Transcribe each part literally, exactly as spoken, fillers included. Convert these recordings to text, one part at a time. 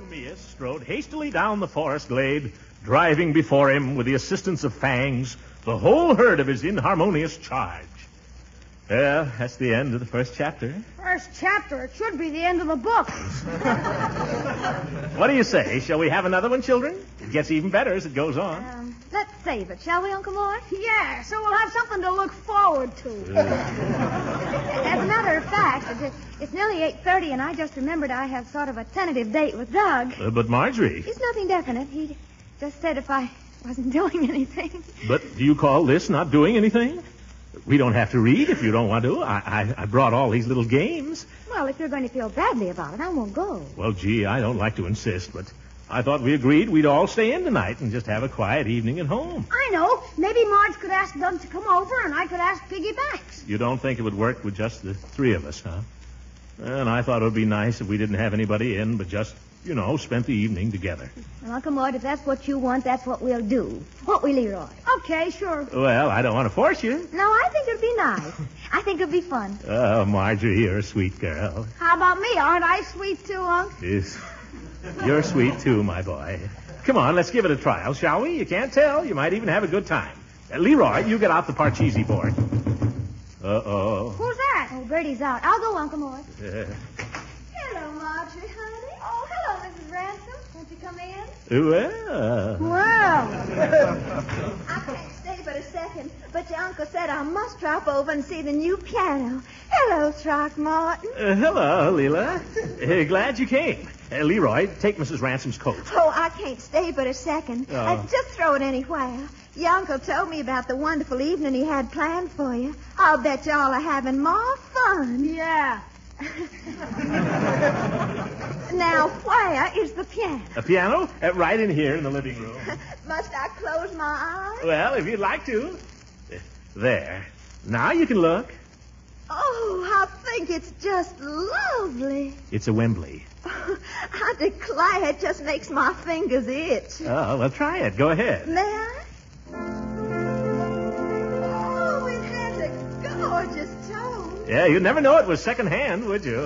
Arrhenius strode hastily down the forest glade, driving before him, with the assistance of Fangs, the whole herd of his inharmonious charge. Well, that's the end of the first chapter. First chapter? It should be the end of the book. What do you say? Shall we have another one, children? It gets even better as it goes on. Um, let's save it, shall we, Uncle Mort? Yeah, so we'll have something to look forward to. As a matter of fact, it's, it's nearly eight thirty, and I just remembered I have sort of a tentative date with Doug. Uh, but Marjorie... It's nothing definite. He just said if I wasn't doing anything. But do you call this not doing anything? We don't have to read if you don't want to. I, I, I brought all these little games. Well, if you're going to feel badly about it, I won't go. Well, gee, I don't like to insist, but I thought we agreed we'd all stay in tonight and just have a quiet evening at home. I know. Maybe Marge could ask Doug to come over, and I could ask Piggy Banks. You don't think it would work with just the three of us, huh? And I thought it would be nice if we didn't have anybody in, but just, you know, spent the evening together. Well, Uncle Mort, if that's what you want, that's what we'll do. Won't we, Leroy? Okay, sure. Well, I don't want to force you. No, I think it'd be nice. I think it'd be fun. Oh, Marjorie, you're a sweet girl. How about me? Aren't I sweet too, Unc? Yes. You're sweet, too, my boy. Come on, let's give it a trial, shall we? You can't tell. You might even have a good time. Uh, Leroy, you get out the Parcheesi board. Uh-oh. Who's that? Oh, Bertie's out. I'll go, Uncle Mort. Uh, Hello, Marjorie, honey. Oh, hello, Missus Ransom. Won't you come in? well... Well. I can't stay but a second, but your uncle said I must drop over and see the new piano. Hello, Throckmorton. Uh, hello, Leela. Uh, glad you came. Uh, Leroy, take Missus Ransom's coat. Oh, I can't stay but a second. Oh. Uh, just throw it anywhere. Your uncle told me about the wonderful evening he had planned for you. I'll bet y'all are having more fun. Yeah. Now, where is the piano? A piano? Uh, right in here in the living room. Must I close my eyes? Well, if you'd like to. Uh, there. Now you can look. Oh, I think it's just lovely. It's a Wembley. I declare it just makes my fingers itch. Oh, well, try it. Go ahead. May I? Oh, it has a gorgeous tone. Yeah, you'd never know it was secondhand, would you?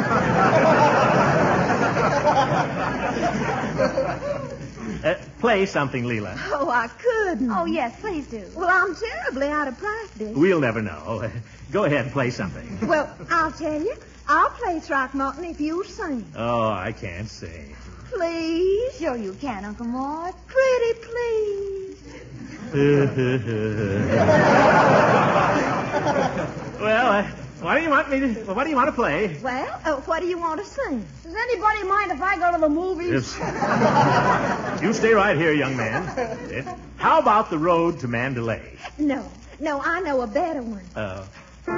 uh, play something, Leela. Oh, I couldn't. Oh, yes, please do. Well, I'm terribly out of practice. We'll never know. Go ahead and play something. Well, I'll tell you. I'll play Throckmorton if you sing. Oh, I can't sing. Please? Sure you can, Uncle Mort. Pretty please. Well, uh, what do you want me to? What do you want to play? Well, uh, what do you want to sing? Does anybody mind if I go to the movies? Yes. You stay right here, young man. Uh, How about The Road to Mandalay? No. No, I know a better one. Oh.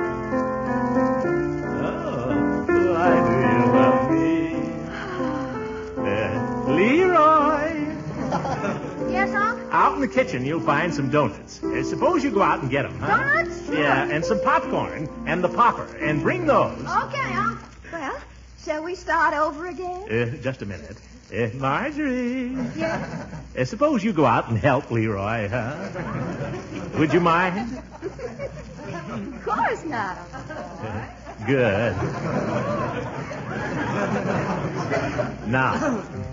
Why do you love me? Uh, Leroy! Yes, Unc? Out in the kitchen, you'll find some donuts. Uh, suppose you go out and get them, huh? Donuts? Sure. Yeah, and some popcorn and the popper. And bring those. Okay, Unc. Well, shall we start over again? Uh, just a minute. Uh, Marjorie. Yes? Uh, suppose you go out and help Leroy, huh? Would you mind? Of course not. Good. Now,